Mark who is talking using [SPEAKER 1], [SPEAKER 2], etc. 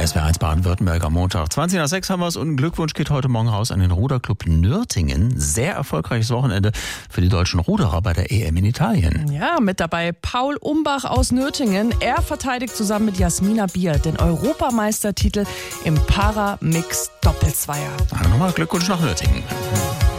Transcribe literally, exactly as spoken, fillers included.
[SPEAKER 1] S W R eins Baden-Württemberg am Montag. zwanzig nach sechs haben wir es und ein Glückwunsch geht heute Morgen raus an den Ruderclub Nürtingen. Sehr erfolgreiches Wochenende für die deutschen Ruderer bei der E M in Italien.
[SPEAKER 2] Ja, mit dabei Paul Umbach aus Nürtingen. Er verteidigt zusammen mit Jasmina Bier den Europameistertitel im Para-Mix-Doppelzweier.
[SPEAKER 1] Also nochmal Glückwunsch nach Nürtingen.